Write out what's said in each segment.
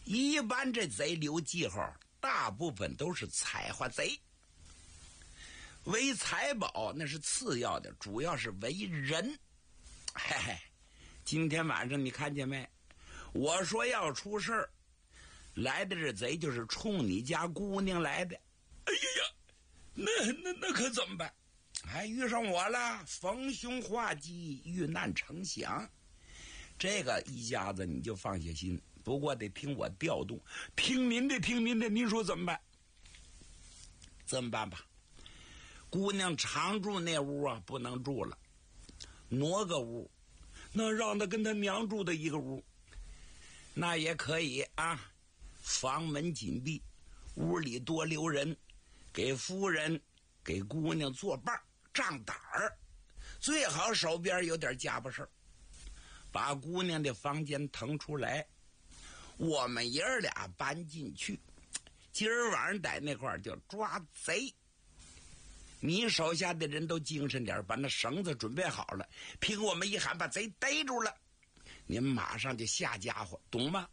一般这贼留记号，大部分都是采花贼。为财宝那是次要的，主要是为人。嘿嘿，今天晚上你看见没？我说要出事儿，来的这贼就是冲你家姑娘来的。哎呀呀，那可怎么办？还遇上我了，逢凶化吉，遇难成祥。这个一家子你就放下心，不过得听我调动，听您的，您说怎么办？这么办吧，姑娘常住那屋啊，不能住了，挪个屋，那让她跟她娘住的一个屋，那也可以啊。房门紧闭，屋里多留人，给夫人给姑娘作伴仗胆儿，最好手边有点家伙事儿，把姑娘的房间腾出来，我们爷儿俩搬进去。今儿晚上在那块儿叫抓贼，你手下的人都精神点，把那绳子准备好了，凭我们一喊把贼逮住了，您马上就下家伙，懂吗？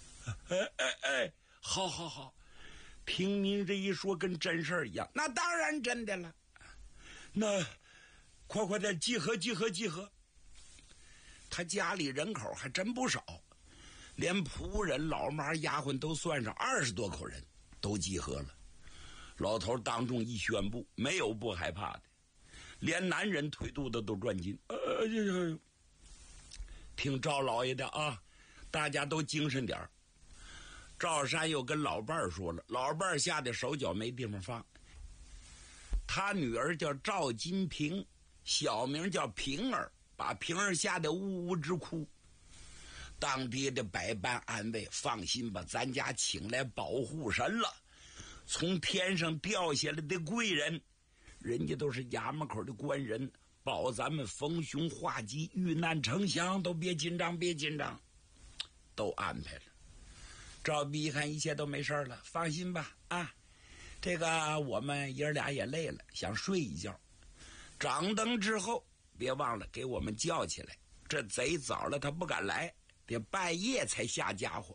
好，听您这一说跟真事儿一样，那当然真的了。那快点集合。他家里人口还真不少，连仆人老妈丫鬟都算上20多口人都集合了。老头当众一宣布，没有不害怕的，连男人腿肚子都转筋。听赵老爷的啊，大家都精神点儿。赵山又跟老伴儿说了，老伴儿吓得手脚没地方放。他女儿叫赵金平，小名叫平儿，把平儿吓得呜呜直哭。当爹的百般安慰，放心吧，咱家请来保护神了，从天上掉下来的贵人，人家都是衙门口的官人，保咱们逢凶化吉，遇难成祥，都别紧张，都安排了。赵逼一看一切都没事了，放心吧啊！这个我们爷儿俩也累了，想睡一觉。掌灯之后，别忘了给我们叫起来。这贼早了他不敢来，得半夜才下家伙。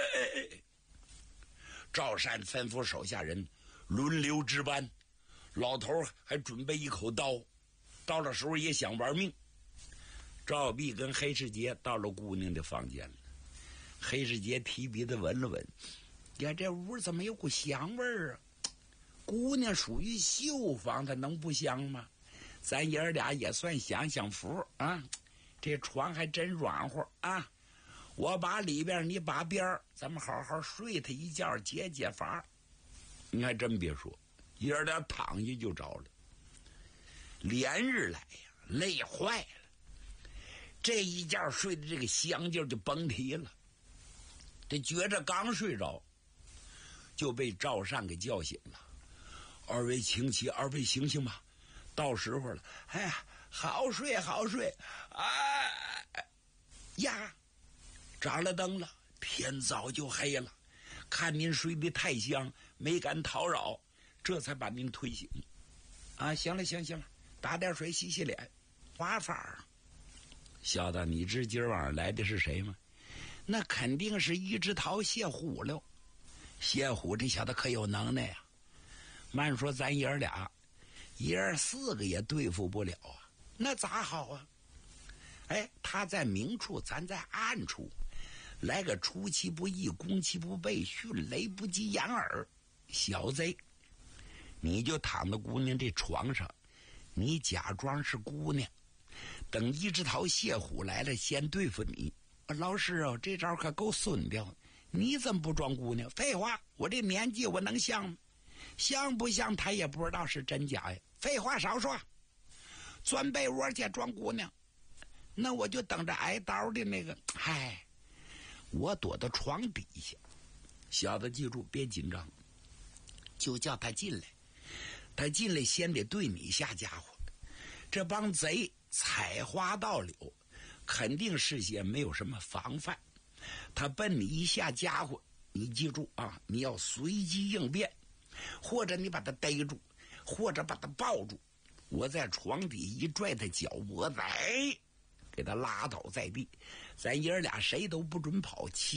赵山吩咐手下人轮流值班，老头还准备一口刀，到了时候也想玩命。赵壁跟黑世杰到了姑娘的房间了。黑世杰提鼻子闻了闻，呀，这屋怎么有股香味儿啊？姑娘属于绣房，它能不香吗？咱爷儿俩也算享福啊！这床还真软和啊！我把里边，你把边儿，咱们好好睡他一觉，解乏。你还真别说，爷儿俩躺下就着了。连日来呀，累坏了，这一觉睡的这个香劲就甭提了。这觉着刚睡着，就被赵善给叫醒了。二位请起，二位醒醒吧，到时候了。哎呀，好睡。呀，着了灯了，天早就黑了。看您睡得太香，没敢叨扰，这才把您推醒。啊，行了，打点水洗洗脸，花法。小子，你知今儿晚上来的是谁吗？那肯定是一只桃谢虎了。谢虎这小子可有能耐呀！慢说咱爷儿俩，爷儿4个也对付不了啊，那咋好啊？哎，他在明处，咱在暗处，来个出其不意，攻其不备，迅雷不及掩耳。小贼，你就躺在姑娘这床上，你假装是姑娘，等一只桃谢虎来了，先对付你。老师哦，这招可够损的，你怎么不装姑娘？废话，我这年纪我能像吗？像不像他也不知道是真假呀。废话少说，钻被窝去装姑娘，那我就等着挨刀的那个。嗨，我躲到床底下。小子记住，别紧张，就叫他进来。他进来先得对你下家伙。这帮贼采花盗柳，肯定事先没有什么防范，他奔你一下家伙，你记住啊，你要随机应变，或者你把他逮住，或者把他抱住，我在床底一拽他脚脖子，给他拉倒在地，咱爷儿俩谁都不准跑。